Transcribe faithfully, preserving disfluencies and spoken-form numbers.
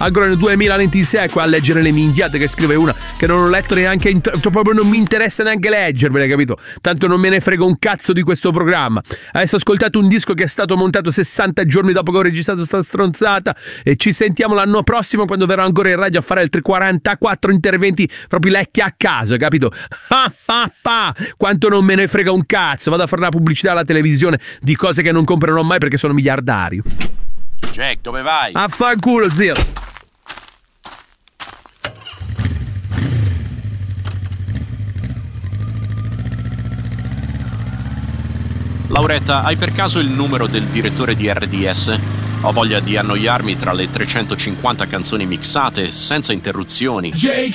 ancora nel duemilaventisei qua a leggere le minchiate che scrive una che non ho letto neanche, in, proprio non mi interessa neanche leggervele, capito? Tanto non me ne frega un cazzo di questo programma. Adesso ascoltate un disco che è stato montato sessanta giorni dopo che ho registrato sta stronzata e ci sentiamo l'anno prossimo quando verrò ancora in radio a fare altri quarantaquattro interventi proprio lecchi a caso, capito? Ah, ah, ah, quanto non me ne frega un cazzo, vado a fare una pubblicità alla televisione di cose che non comprerò mai perché sono miliardario. Jack, dove vai? Affanculo, zio. Lauretta, hai per caso il numero del direttore di R D S? Ho voglia di annoiarmi tra le trecentocinquanta canzoni mixate, senza interruzioni.